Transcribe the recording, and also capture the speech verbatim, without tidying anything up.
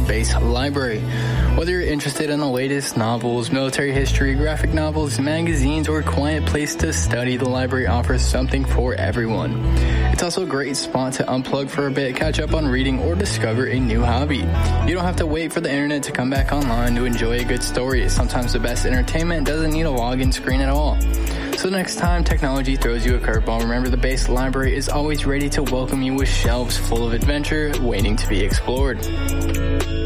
Base Library. Whether you're interested in the latest novels, military history, graphic novels, magazines, or a quiet place to study, the library offers something for everyone. It's also a great spot to unplug for a bit, catch up on reading, or discover a new hobby. You don't have to wait for the internet to come back online to enjoy a good story. Sometimes the best entertainment doesn't need a login screen at all. So next time technology throws you a curveball, remember the Base Library is always ready to welcome you with shelves full of adventure waiting to be explored.